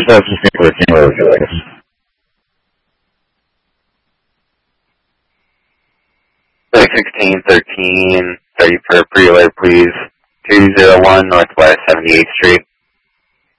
yourself just for where would you like us? Like 1613, 30 for a pre-alert, please. 201 Northwest 78th Street.